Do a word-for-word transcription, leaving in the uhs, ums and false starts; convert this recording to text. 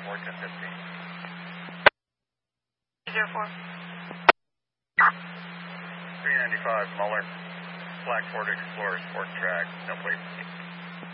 four ten fifteen. zero four. three ninety-five, Muller. Black Ford Explorer, sport track, no please.